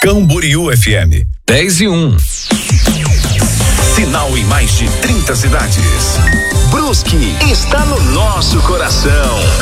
Camboriú FM 10:01. Sinal em mais de 30 cidades. Brusque está no nosso coração.